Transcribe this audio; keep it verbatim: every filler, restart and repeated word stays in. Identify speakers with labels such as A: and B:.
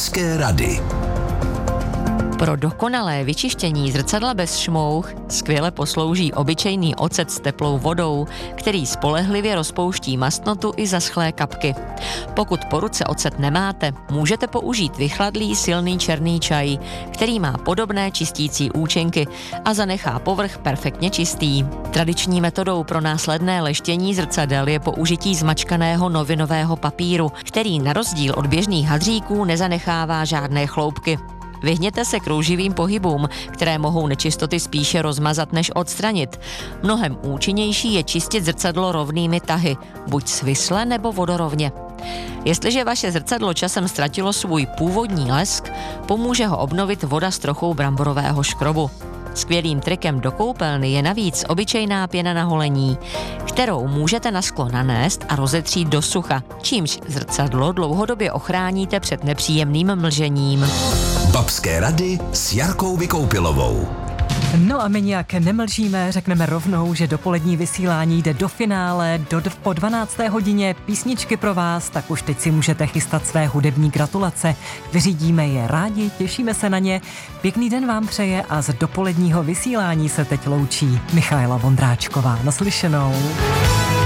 A: Babské rady.
B: Pro dokonalé vyčištění zrcadla bez šmouch skvěle poslouží obyčejný ocet s teplou vodou, který spolehlivě rozpouští mastnotu i zaschlé kapky. Pokud po ruce ocet nemáte, můžete použít vychladlý silný černý čaj, který má podobné čistící účinky a zanechá povrch perfektně čistý. Tradiční metodou pro následné leštění zrcadel je použití zmačkaného novinového papíru, který na rozdíl od běžných hadříků nezanechává žádné chloupky. Vyhněte se krouživým pohybům, které mohou nečistoty spíše rozmazat než odstranit. Mnohem účinnější je čistit zrcadlo rovnými tahy, buď svisle nebo vodorovně. Jestliže vaše zrcadlo časem ztratilo svůj původní lesk, pomůže ho obnovit voda s trochou bramborového škrobu. Skvělým trikem do koupelny je navíc obyčejná pěna na holení, kterou můžete na sklo nanést a rozetřít do sucha, čímž zrcadlo dlouhodobě ochráníte před nepříjemným mlžením.
A: Babské rady s Jarkou Vykoupilovou.
C: No a my nějak nemlžíme, řekneme rovnou, že dopolední vysílání jde do finále, do po dvanácté hodině písničky pro vás, tak už teď si můžete chystat své hudební gratulace. Vyřídíme je rádi, těšíme se na ně. Pěkný den vám přeje a z dopoledního vysílání se teď loučí Michaela Vondráčková. Naslyšenou.